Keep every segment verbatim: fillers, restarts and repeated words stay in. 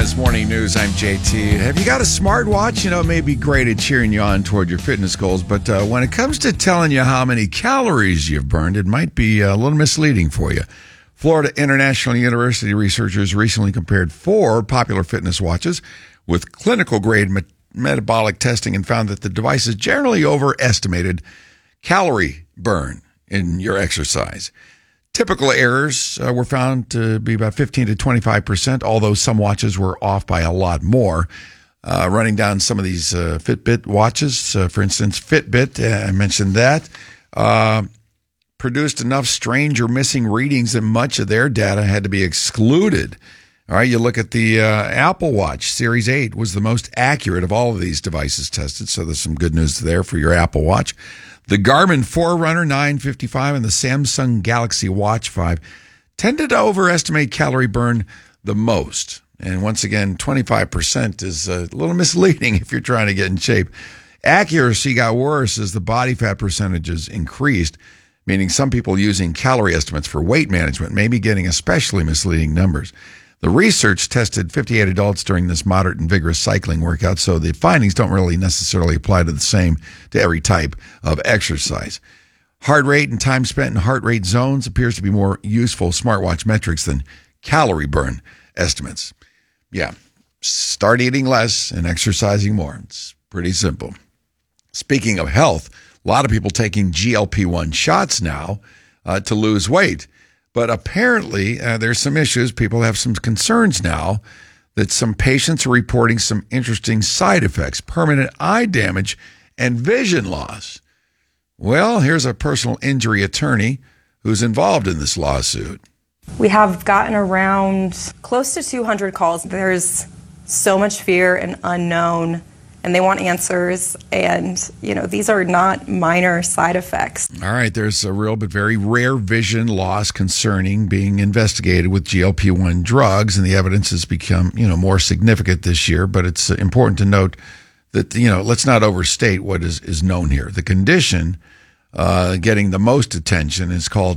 Is Morning News. I'm J T. Have you got a smartwatch? You know, it may be great at cheering you on toward your fitness goals, but uh, when it comes to telling you how many calories you've burned, it might be a little misleading for you. Florida International University researchers recently compared four popular fitness watches with clinical-grade me- metabolic testing and found that the devices generally overestimated calorie burn in your exercise. Typical errors uh, were found to be about fifteen to twenty-five percent, although some watches were off by a lot more. Uh, running down some of these uh, Fitbit watches, uh, for instance, Fitbit, uh, I mentioned that, uh, produced enough strange or missing readings that much of their data had to be excluded. All right, you look at the uh, Apple Watch Series eight was the most accurate of all of these devices tested, so there's some good news there for your Apple Watch. The Garmin Forerunner nine fifty-five and the Samsung Galaxy Watch five tended to overestimate calorie burn the most. And once again, twenty-five percent is a little misleading if you're trying to get in shape. Accuracy got worse as the body fat percentages increased, meaning some people using calorie estimates for weight management may be getting especially misleading numbers. The research tested fifty-eight adults during this moderate and vigorous cycling workout, so the findings don't really necessarily apply to the same to every type of exercise. Heart rate and time spent in heart rate zones appears to be more useful smartwatch metrics than calorie burn estimates. Yeah, start eating less and exercising more. It's pretty simple. Speaking of health, a lot of people taking G L P one shots now uh, to lose weight. But apparently, uh, there's some issues. People have some concerns now that some patients are reporting some interesting side effects, permanent eye damage, and vision loss. Well, here's a personal injury attorney who's involved in this lawsuit. We have gotten around close to two hundred calls. There's so much fear and unknown, and they want answers. And, you know, these are not minor side effects. All right, there's a real but very rare vision loss concerning being investigated with G L P one drugs, and the evidence has become, you know, more significant this year. But it's important to note that, you know, let's not overstate what is, is known here. The condition uh, getting the most attention is called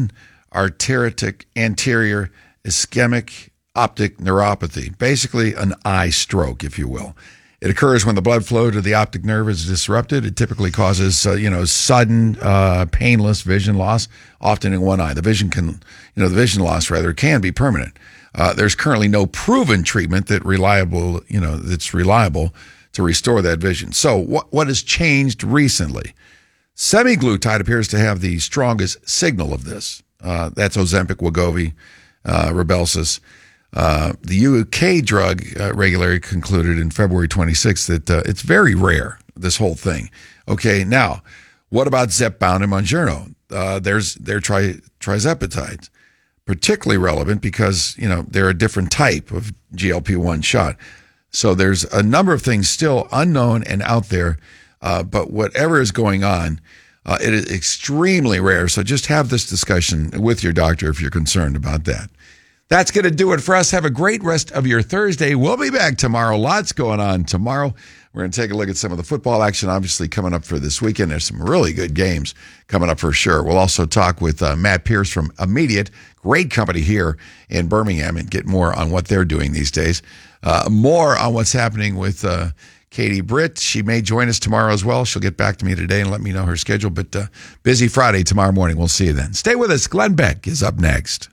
non-arteritic anterior ischemic optic neuropathy, basically an eye stroke, if you will. It occurs when the blood flow to the optic nerve is disrupted. It typically causes, uh, you know, sudden, uh, painless vision loss, often in one eye. The vision can, you know, the vision loss rather can be permanent. Uh, there's currently no proven treatment that reliable, you know, that's reliable to restore that vision. So what what has changed recently? Semaglutide appears to have the strongest signal of this. Uh, that's Ozempic, Wegovy, uh, Rybelsus. Uh, the U K drug uh, regulator concluded in February twenty-sixth that uh, it's very rare, this whole thing. Okay, now, what about Zepbound and Mounjaro? Uh, there's their tri- trizepatides, particularly relevant because, you know, they're a different type of G L P one shot. So there's a number of things still unknown and out there, uh, but whatever is going on, uh, it is extremely rare. So just have this discussion with your doctor if you're concerned about that. That's going to do it for us. Have a great rest of your Thursday. We'll be back tomorrow. Lots going on tomorrow. We're going to take a look at some of the football action, obviously, coming up for this weekend. There's some really good games coming up for sure. We'll also talk with uh, Matt Pierce from Immediate, great company here in Birmingham, and get more on what they're doing these days. Uh, more on what's happening with uh, Katie Britt. She may join us tomorrow as well. She'll get back to me today and let me know her schedule. But uh, busy Friday tomorrow morning. We'll see you then. Stay with us. Glenn Beck is up next.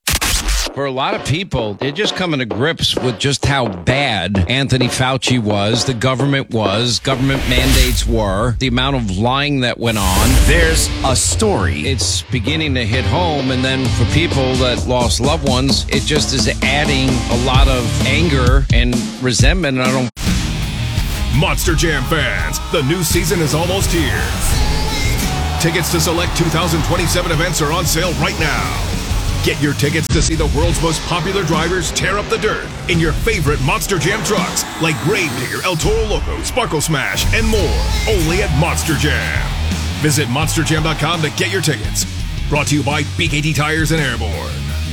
For a lot of people, they're just coming to grips with just how bad Anthony Fauci was, the government was, government mandates were, the amount of lying that went on. There's a story. It's beginning to hit home, and then for people that lost loved ones, it just is adding a lot of anger and resentment. I don't. Monster Jam fans, the new season is almost here. Tickets to select two thousand twenty-seven events are on sale right now. Get your tickets to see the world's most popular drivers tear up the dirt in your favorite Monster Jam trucks like Gravedigger, El Toro Loco, Sparkle Smash, and more. Only at Monster Jam. Visit monster jam dot com to get your tickets. Brought to you by B K T Tires and Airborne.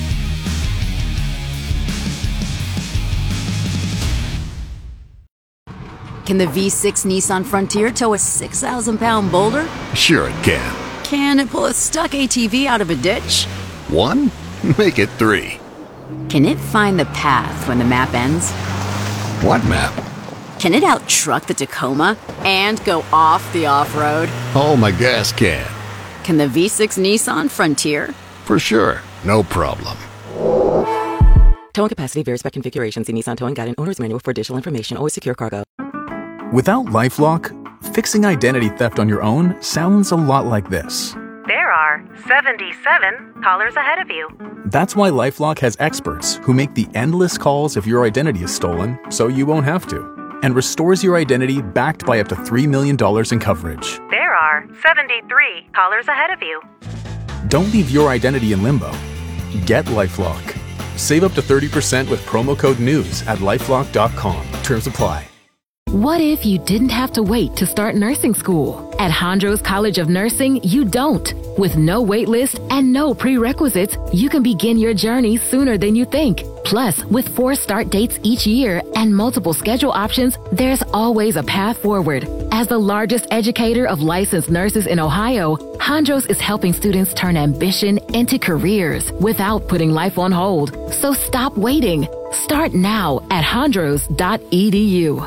Can the V six Nissan Frontier tow a six thousand pound boulder? Sure it can. Can it pull a stuck A T V out of a ditch? One? Make it three. Can it find the path when the map ends? What map? Can it out-truck the Tacoma and go off the off-road? Oh, my gas can. Can the V six Nissan Frontier? For sure. No problem. Towing capacity varies by configuration. See Nissan Towing Guide and Owner's Manual for additional information. Always secure cargo. Without LifeLock, fixing identity theft on your own sounds a lot like this. There are seventy-seven callers ahead of you. That's why LifeLock has experts who make the endless calls if your identity is stolen, so you won't have to, and restores your identity backed by up to three million dollars in coverage. There are seventy-three callers ahead of you. Don't leave your identity in limbo. Get LifeLock. Save up to thirty percent with promo code NEWS at lifelock dot com. Terms apply. What if you didn't have to wait to start nursing school? At Hondros College of Nursing, you don't. With no wait list and no prerequisites, you can begin your journey sooner than you think. Plus, with four start dates each year and multiple schedule options, there's always a path forward. As the largest educator of licensed nurses in Ohio, Hondros is helping students turn ambition into careers without putting life on hold. So stop waiting. Start now at hondros dot e d u.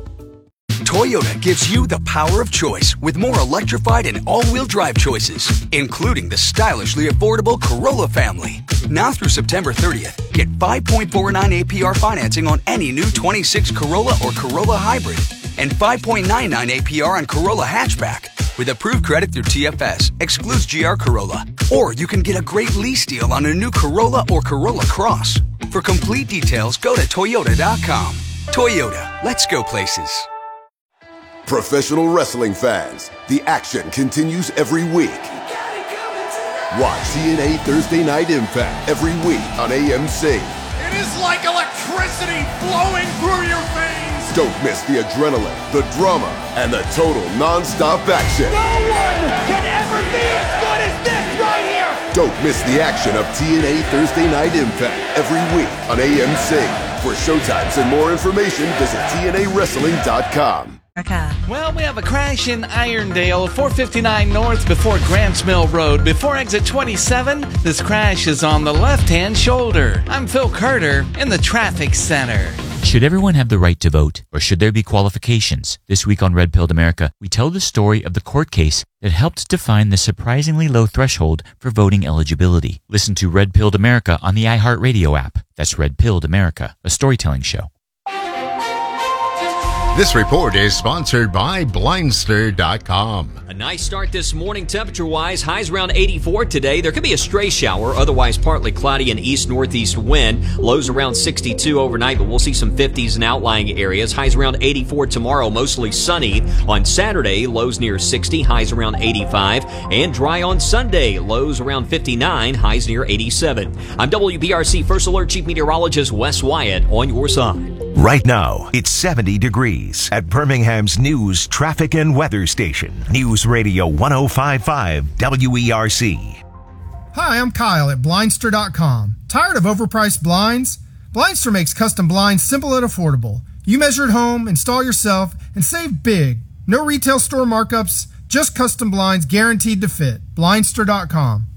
Toyota gives you the power of choice with more electrified and all-wheel drive choices, including the stylishly affordable Corolla family. Now through September thirtieth, get five point four nine A P R financing on any new twenty-six Corolla or Corolla Hybrid and five point nine nine A P R on Corolla Hatchback. With approved credit through T F S, excludes G R Corolla. Or you can get a great lease deal on a new Corolla or Corolla Cross. For complete details, go to toyota dot com. Toyota, let's go places. Professional wrestling fans, the action continues every week. Watch T N A Thursday Night Impact every week on A M C. It is like electricity flowing through your veins. Don't miss the adrenaline, the drama, and the total non-stop action. No one can ever be as good as this right here. Don't miss the action of T N A Thursday Night Impact every week on A M C. For showtimes and more information, visit T N A wrestling dot com. Well, we have a crash in Irondale, four fifty-nine North before Grants Mill Road. Before exit twenty-seven, this crash is on the left-hand shoulder. I'm Phil Carter in the traffic center. Should everyone have the right to vote, or should there be qualifications? This week on Red Pilled America, we tell the story of the court case that helped define the surprisingly low threshold for voting eligibility. Listen to Red Pilled America on the iHeartRadio app. That's Red Pilled America, a storytelling show. This report is sponsored by Blindster dot com. A nice start this morning temperature-wise. Highs around eighty-four today. There could be a stray shower, otherwise partly cloudy and east-northeast wind. Lows around sixty-two overnight, but we'll see some fifties in outlying areas. Highs around eighty-four tomorrow, mostly sunny. On Saturday, lows near sixty, highs around eighty-five. And dry on Sunday, lows around fifty-nine, highs near eighty-seven. I'm W B R C First Alert Chief Meteorologist Wes Wyatt on your side. Right now, it's seventy degrees at Birmingham's News, Traffic, and Weather Station. News Radio one oh five point five W E R C. Hi, I'm Kyle at Blindster dot com. Tired of overpriced blinds? Blindster makes custom blinds simple and affordable. You measure at home, install yourself, and save big. No retail store markups, just custom blinds guaranteed to fit. Blindster dot com.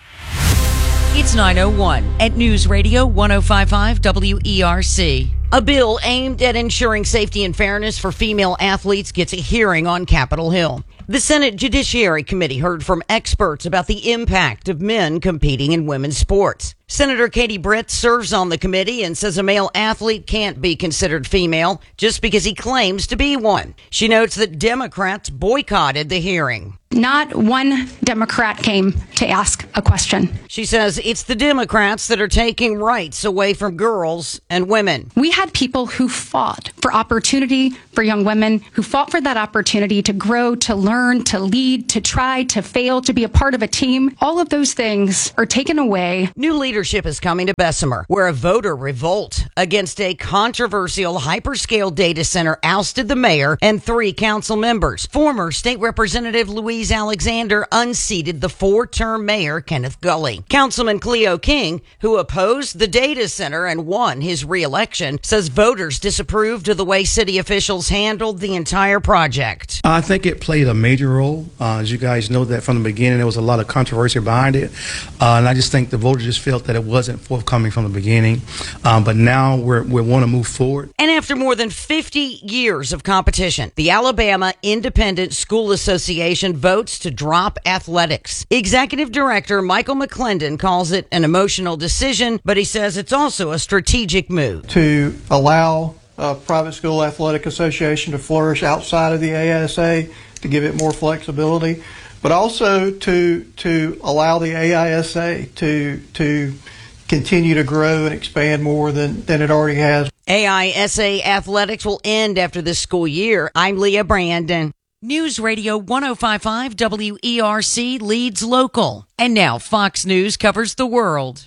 It's nine oh one at News Radio one oh five point five W E R C. A bill aimed at ensuring safety and fairness for female athletes gets a hearing on Capitol Hill. The Senate Judiciary Committee heard from experts about the impact of men competing in women's sports. Senator Katie Britt serves on the committee and says a male athlete can't be considered female just because he claims to be one. She notes that Democrats boycotted the hearing. Not one Democrat came to ask a question. She says it's the Democrats that are taking rights away from girls and women. We had people who fought for opportunity for young women, who fought for that opportunity to grow, to learn, to lead, to try, to fail, to be a part of a team. All of those things are taken away. New leadership is coming to Bessemer, where a voter revolt against a controversial hyperscale data center ousted the mayor and three council members. Former State Representative Louise Alexander unseated the four-term mayor, Kenneth Gully. Councilman Cleo King, who opposed the data center and won his re-election, says voters disapproved of the way city officials handled the entire project. I think it played a major role. Uh, as you guys know that from the beginning, there was a lot of controversy behind it. Uh, and I just think the voters just felt that that it wasn't forthcoming from the beginning. Um, but now we're, we want to move forward. And after more than fifty years of competition, the Alabama Independent School Association votes to drop athletics. Executive Director Michael McClendon calls it an emotional decision, but he says it's also a strategic move. To allow a private school athletic association to flourish outside of the A I S A, to give it more flexibility, but also to to allow the A I S A to to continue to grow and expand more than, than it already has. A I S A athletics will end after this school year. I'm Leah Brandon. News Radio one oh five point five W E R C leads local. And now Fox News covers the world.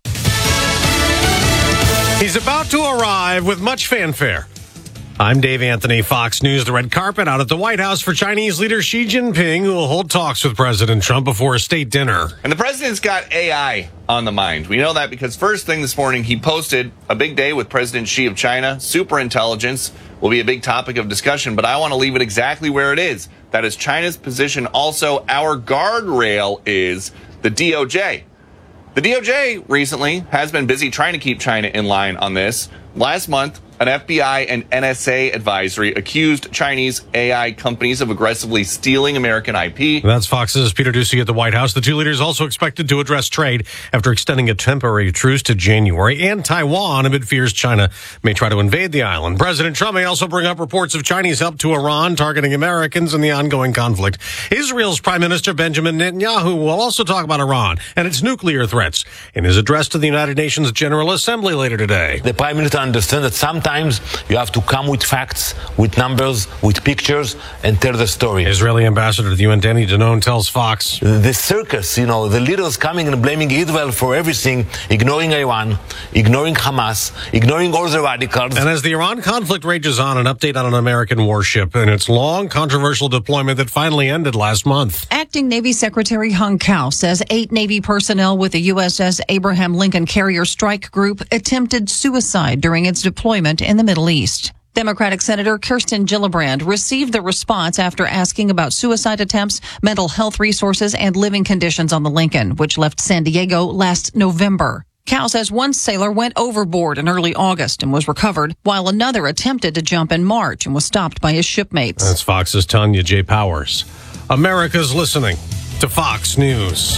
He's about to arrive with much fanfare. I'm Dave Anthony, Fox News. The red carpet out at the White House for Chinese leader Xi Jinping, who will hold talks with President Trump before a state dinner. And the president's got A I on the mind. We know that because first thing this morning, he posted a big day with President Xi of China. Superintelligence will be a big topic of discussion, but I want to leave it exactly where it is. That is China's position. Also, our guardrail is the D O J. The D O J recently has been busy trying to keep China in line on this. Last month, an F B I and N S A advisory accused Chinese A I companies of aggressively stealing American I P. That's Fox's Peter Doocy at the White House. The two leaders also expected to address trade after extending a temporary truce to January, and Taiwan amid fears China may try to invade the island. President Trump may also bring up reports of Chinese help to Iran targeting Americans in the ongoing conflict. Israel's Prime Minister Benjamin Netanyahu will also talk about Iran and its nuclear threats in his address to the United Nations General Assembly later today. The Prime Minister understands that sometimes you have to come with facts, with numbers, with pictures, and tell the story. Israeli ambassador to the U N, Danny Danon, tells Fox. The circus, you know, the leaders coming and blaming Israel for everything, ignoring Iran, ignoring Hamas, ignoring all the radicals. And as the Iran conflict rages on, an update on an American warship and its long, controversial deployment that finally ended last month. Acting Navy Secretary Hung Kao says eight Navy personnel with the U S S Abraham Lincoln Carrier Strike Group attempted suicide during its deployment in the Middle East. Democratic Senator Kirsten Gillibrand received the response after asking about suicide attempts, mental health resources, and living conditions on the Lincoln, which left San Diego last November. Kao says one sailor went overboard in early August and was recovered, while another attempted to jump in March and was stopped by his shipmates. That's Fox's Tanya J. Powers. America's listening to Fox News.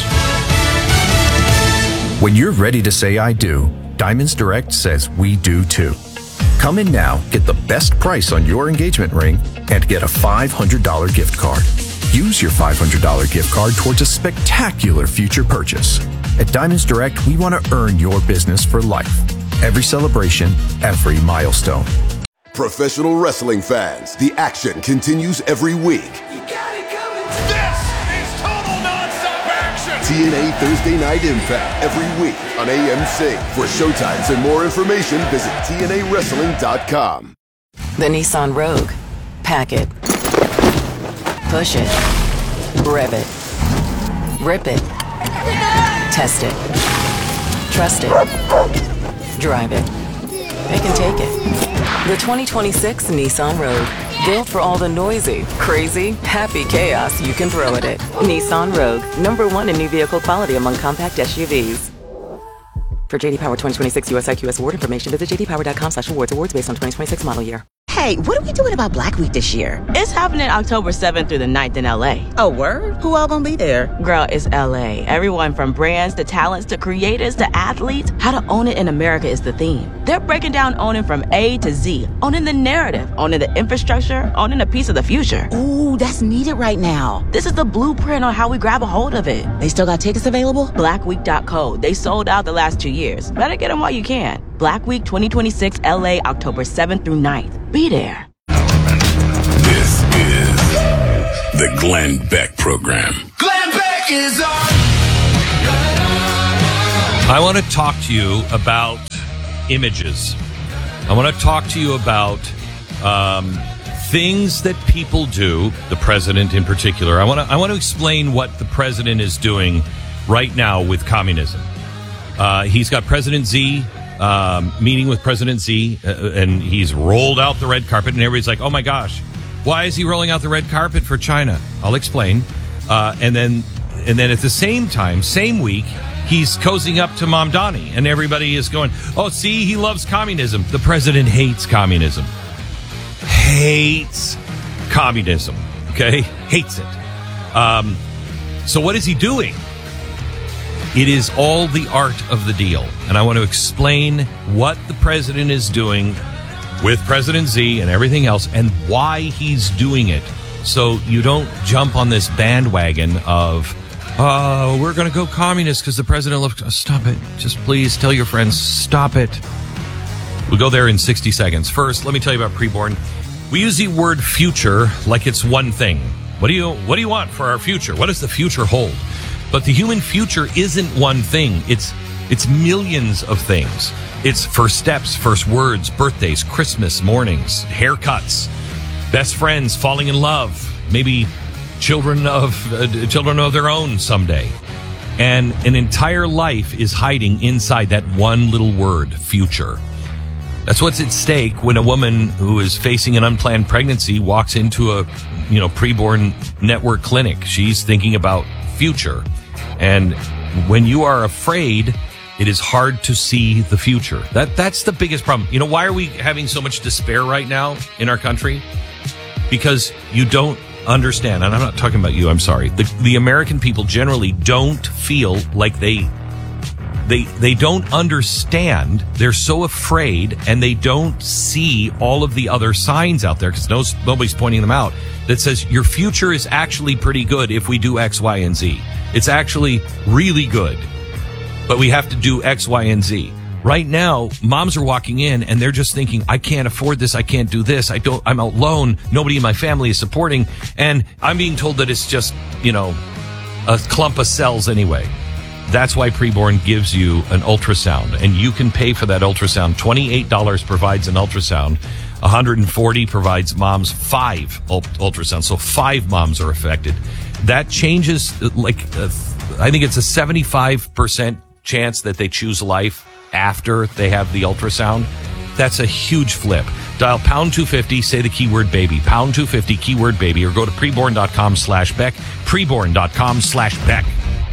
When you're ready to say I do, Diamonds Direct says we do too. Come in now, get the best price on your engagement ring, and get a five hundred dollars gift card. Use your five hundred dollars gift card towards a spectacular future purchase. At Diamonds Direct, we want to earn your business for life. Every celebration, every milestone. Professional wrestling fans, the action continues every week. T N A Thursday Night Impact every week on A M C. For showtimes and more information, visit T N A wrestling dot com. The Nissan Rogue. Pack it. Push it. Rev it. Rip it. Test it. Trust it. Drive it. They can take it. The twenty twenty-six Nissan Rogue. Built for all the noisy, crazy, happy chaos you can throw at it. Nissan Rogue, number one in new vehicle quality among compact S U Vs. For J D Power twenty twenty-six U S I Q S award information, visit j d power dot com slash awards. Awards based on twenty twenty-six model year. Hey, what are we doing about Black Week this year? It's happening October seventh through the ninth in L A. Oh, word? Who all gonna be there? Girl, it's L A. Everyone from brands to talents to creators to athletes. How to own it in America is the theme. They're breaking down owning from A to Z. Owning the narrative, owning the infrastructure, owning a piece of the future. Ooh, that's needed right now. This is the blueprint on how we grab a hold of it. They still got tickets available? black week dot co. They sold out the last two years. Better get them while you can. Black Week twenty twenty-six L A, October seventh through ninth. Be there. This is the Glenn Beck Program. Glenn Beck is on. I want to talk to you about images. I want to talk to you about um, things that people do, the president in particular. I want to I want to explain what the president is doing right now with communism. Uh, he's got President Xi, um, meeting with President Xi, uh, and he's rolled out the red carpet, and everybody's like, oh my gosh, why is he rolling out the red carpet for China? I'll explain. Uh, and then and then at the same time, same week, he's cozying up to Mamdani, and everybody is going, oh, see, he loves communism. The president hates communism. Hates communism. Okay? Hates it. Um, so what is he doing? It is all the art of the deal. And I want to explain what the president is doing with President Z and everything else and why he's doing it. So you don't jump on this bandwagon of, oh, we're going to go communist because the president loves. Oh, stop it. Just please tell your friends, stop it. We'll go there in sixty seconds. First, let me tell you about Preborn. We use the word future like it's one thing. What do you what do you want for our future? What does the future hold? But the human future isn't one thing. It's it's millions of things. It's first steps, first words, birthdays, Christmas mornings, haircuts, best friends, falling in love, maybe children of uh, children of their own someday. And an entire life is hiding inside that one little word, future. That's what's at stake when a woman who is facing an unplanned pregnancy walks into a, you know, preborn network clinic. She's thinking about future. And when you are afraid, it is hard to see the future. That that's the biggest problem. You know, why are we having so much despair right now in our country? Because you don't understand, and I'm not talking about you, I'm sorry. The, the American people generally don't feel like they They they don't understand. They're so afraid, and they don't see all of the other signs out there because no, nobody's pointing them out that says your future is actually pretty good if we do X, Y, and Z. It's actually really good, but we have to do X, Y, and Z. Right now, moms are walking in and they're just thinking, I can't afford this. I can't do this. I don't, I'm alone. Nobody in my family is supporting. And I'm being told that it's just, you know, a clump of cells anyway. That's why Preborn gives you an ultrasound, and you can pay for that ultrasound. twenty-eight dollars provides an ultrasound. one hundred forty dollars provides moms five ultrasounds. So five moms are affected. That changes, like, uh, I think it's a seventy-five percent chance that they choose life after they have the ultrasound. That's a huge flip. Dial pound two fifty, say the keyword baby, pound two fifty, keyword baby, or go to preborn.com slash Beck, preborn.com slash Beck.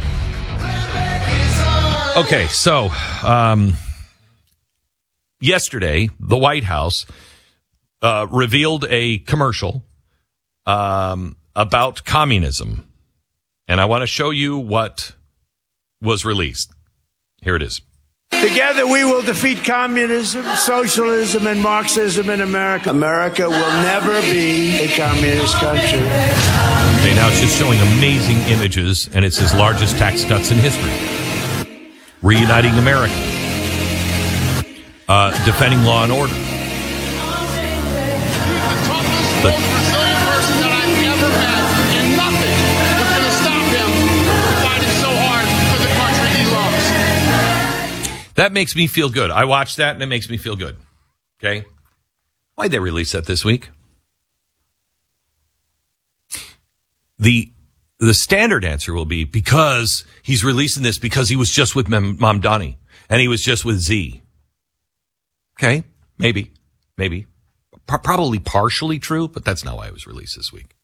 Okay, so um, yesterday, the White House uh, revealed a commercial um, about communism. And I want to show you what was released. Here it is. Together we will defeat communism, socialism, and Marxism in America. America will never be a communist country. Okay, now it's just showing amazing images, and it says largest tax cuts in history. Reuniting America. Uh, defending law and order. The, resilient person that I've ever met, and nothing is going to stop him from fighting so hard for the country he loves. that makes me feel good. I watched that, and it makes me feel good. Okay? Why'd they release that this week? The The standard answer will be because he's releasing this because he was just with Mamdani and he was just with Z. Okay, maybe, maybe. P- probably partially true, but that's not why it was released this week.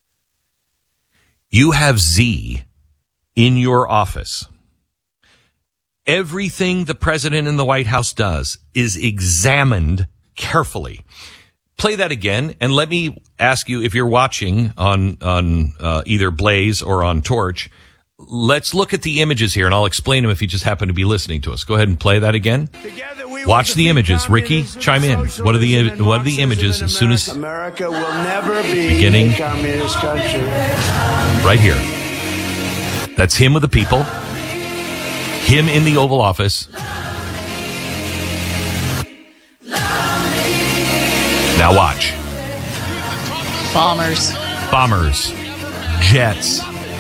You have Z in your office. Everything the president in the White House does is examined carefully. Play that again, and let me ask you, if you're watching on on uh, either Blaze or on Torch, let's look at the images here, and I'll explain them if you just happen to be listening to us. Go ahead and play that again. Watch the images. Ricky, chime in. What are the what are the images as soon as America will never be beginning a communist country. Right here. That's him with the people. Him in the Oval Office. Now watch. Bombers. Bombers. Jets.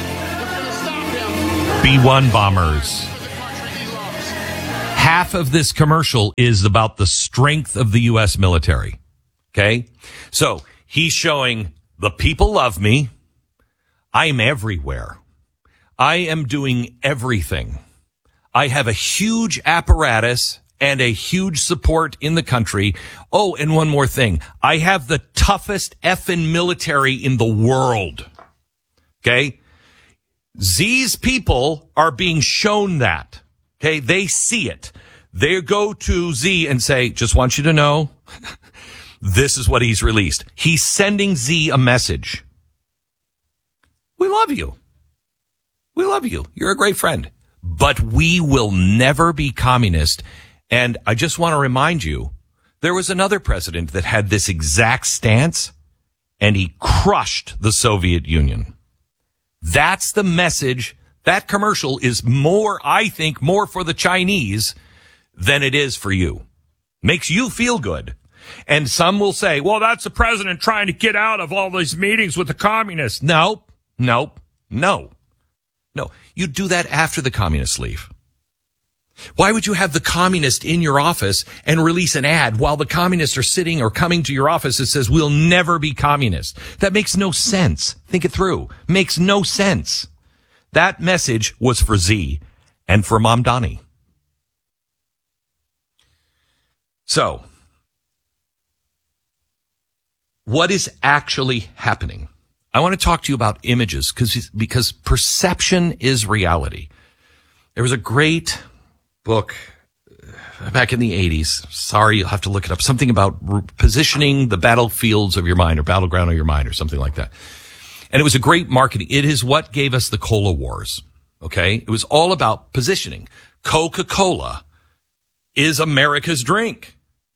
B one bombers. Half of this commercial is about the strength of the U S military. Okay? So he's showing the people love me. I'm everywhere. I am doing everything. I have a huge apparatus and a huge support in the country. Oh, and one more thing. I have the toughest effing military in the world. Okay? Z's people are being shown that. Okay, they see it. They go to Z and say, just want you to know, this is what he's released. He's sending Z a message. We love you. We love you. You're a great friend. But we will never be communist. And I just want to remind you, there was another president that had this exact stance, and he crushed the Soviet Union. That's the message. That commercial is more, I think, more for the Chinese than it is for you. Makes you feel good. And some will say, well, that's the president trying to get out of all these meetings with the communists. No, no, no, no. You do that after the communists leave. Why would you have the communist in your office and release an ad while the communists are sitting or coming to your office that says, we'll never be communist? That makes no sense. Think it through. Makes no sense. That message was for Z and for Mamdani. So, what is actually happening? I want to talk to you about images because because perception is reality. There was a great book back in the eighties. Sorry, you'll have to look it up. Something about positioning the battlefields of your mind or battleground of your mind or something like that. And it was a great marketing. It is what gave us the Cola Wars. Okay. It was all about positioning. Coca-Cola is America's drink.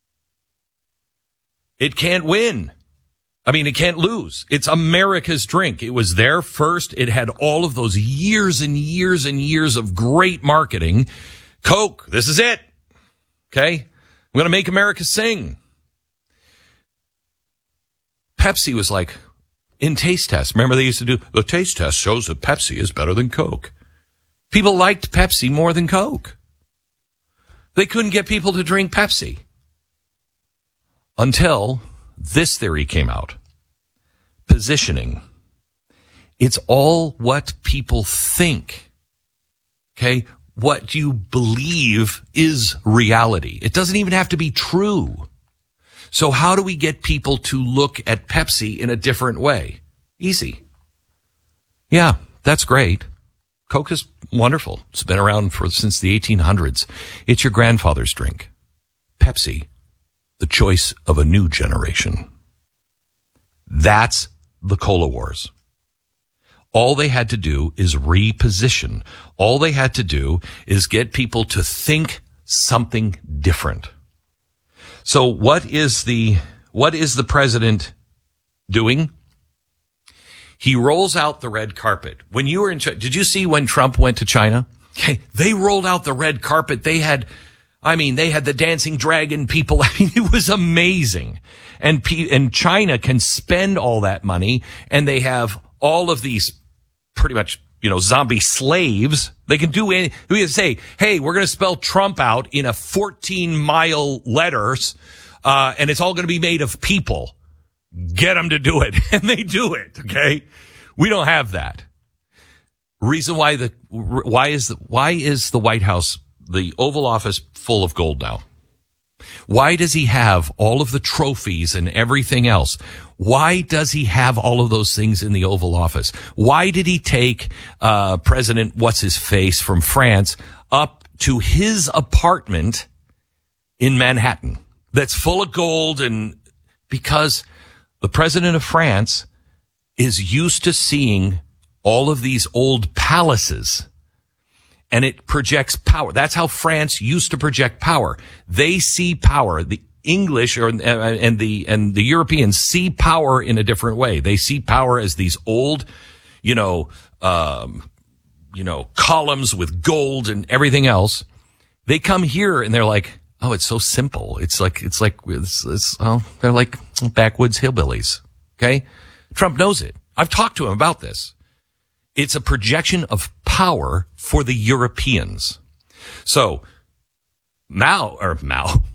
It can't win. I mean, it can't lose. It's America's drink. It was there first. It had all of those years and years and years of great marketing. Coke, this is it. Okay? I'm going to make America sing. Pepsi was like, in taste tests. Remember they used to do, the taste test shows that Pepsi is better than Coke. People liked Pepsi more than Coke. They couldn't get people to drink Pepsi. Until this theory came out. Positioning. It's all what people think. Okay? What you believe is reality. It doesn't even have to be true. So how do we get people to look at Pepsi in a different way? Easy. Yeah, that's great. Coke is wonderful. It's been around for since the eighteen hundreds. It's your grandfather's drink. Pepsi, the choice of a new generation. That's the Cola Wars. All they had to do is reposition. All they had to do is get people to think something different. So what is the, what is the president doing? He rolls out the red carpet. When you were in China, did you see when Trump went to China? Okay, they rolled out the red carpet. They had, I mean, they had the dancing dragon people. I mean, it was amazing. And, and China can spend all that money, and they have all of these pretty much, you know, zombie slaves. They can do any, we can say, hey, we're going to spell Trump out in a fourteen mile letters, uh, and it's all going to be made of people. Get them to do it. And they do it. Okay. We don't have that. Reason why the, why is the, why is the White House, the Oval Office full of gold now? Why does he have all of the trophies and everything else? Why does he have all of those things in the Oval Office? Why did he take uh President What's-His-Face from France up to his apartment in Manhattan that's full of gold? And because the president of France is used to seeing all of these old palaces, and it projects power. That's how France used to project power. They see power. The English or, and the, and the Europeans see power in a different way. They see power as these old, you know, um, you know, columns with gold and everything else. They come here and they're like, oh, it's so simple. It's like, it's like, it's, it's, oh, they're like backwoods hillbillies. Okay. Trump knows it. I've talked to him about this. It's a projection of power for the Europeans. So Mao, or Mao,